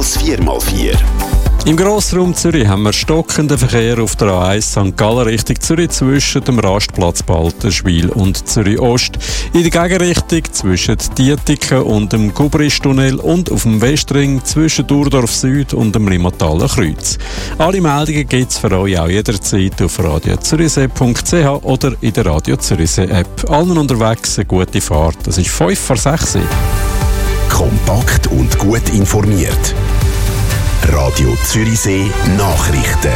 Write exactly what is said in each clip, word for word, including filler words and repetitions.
als vier mal vier. Im Grossraum Zürich haben wir stockenden Verkehr auf der A eins Sankt Gallen Richtung Zürich zwischen dem Rastplatz Baltenschwil und Zürich Ost. In der Gegenrichtung zwischen Dietiken und dem Gubristunnel und auf dem Westring zwischen Durdorf Süd und dem Limmathaler Kreuz. Alle Meldungen gibt es für euch auch jederzeit auf radio zürichsee punkt c h oder in der Radio Zürichsee App. Allen unterwegs eine gute Fahrt. Das ist fünf vor sechs. Kompakt und gut informiert. Radio Zürichsee Nachrichten.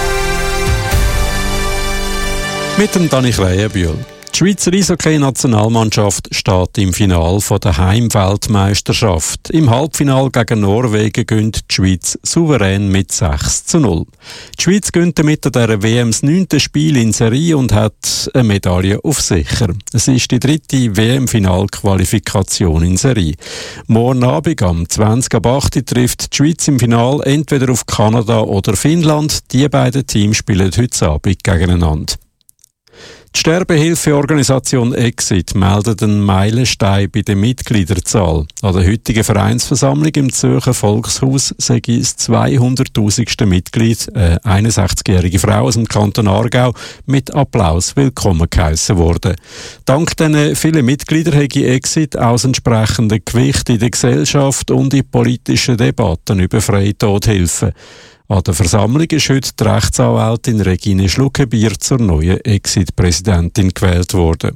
Mit dem Dani Krähenbühl. Die Schweizer Eishockey-Nationalmannschaft steht im Finale der Heimweltmeisterschaft. Im Halbfinale gegen Norwegen gewinnt die Schweiz souverän mit sechs zu null. Die Schweiz gewinnt damit an dieser W M das neunte Spiel in Serie und hat eine Medaille auf sicher. Es ist die dritte W M-Finalqualifikation in Serie. Morgen Abend am zwanzig ab acht trifft die Schweiz im Finale entweder auf Kanada oder Finnland. Die beiden Teams spielen heute Abend gegeneinander. Die Sterbehilfeorganisation Exit meldet einen Meilenstein bei der Mitgliederzahl. An der heutigen Vereinsversammlung im Zürcher Volkshaus sei das zweihunderttausendste Mitglied, eine einundsechzigjährige Frau aus dem Kanton Aargau, mit Applaus willkommen geheissen worden. Dank diesen vielen Mitgliedern hätte Exit auch das entsprechende Gewicht in der Gesellschaft und in politischen Debatten über Freitodhilfe. An der Versammlung ist heute die Rechtsanwältin Regine Schluckebier zur neuen Exit-Präsidentin gewählt worden.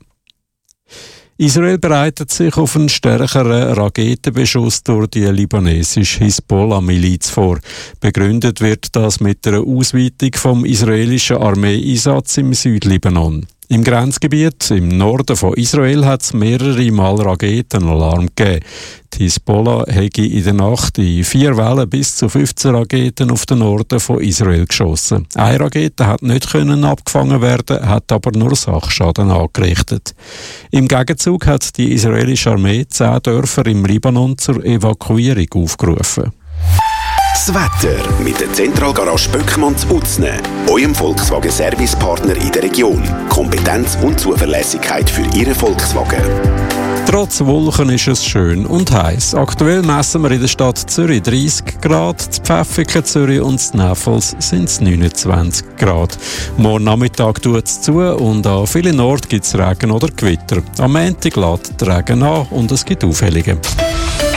Israel bereitet sich auf einen stärkeren Raketenbeschuss durch die libanesische Hisbollah-Miliz vor. Begründet wird das mit der Ausweitung vom israelischen Armeeeinsatz im Südlibanon. Im Grenzgebiet im Norden von Israel hat es mehrere Mal Raketenalarm gegeben. Die Hisbollah hätte in der Nacht in vier Wellen bis zu fünfzehn Raketen auf den Norden von Israel geschossen. Eine Rakete hat nicht können abgefangen werden, hat aber nur Sachschaden angerichtet. Im Gegenzug hat die israelische Armee zehn Dörfer im Libanon zur Evakuierung aufgerufen. Das Wetter mit der Zentralgarage Böckmann zu Utzne, eurem Volkswagen-Servicepartner in der Region. Kompetenz und Zuverlässigkeit für Ihren Volkswagen. Trotz Wolken ist es schön und heiß. Aktuell messen wir in der Stadt Zürich dreißig Grad, in Pfäffiken, Zürich und in Näfels sind es neunundzwanzig Grad. Morgen Nachmittag tut es zu und an vielen Orten gibt es Regen oder Gewitter. Am Montag lässt der Regen an und es gibt Aufhellungen.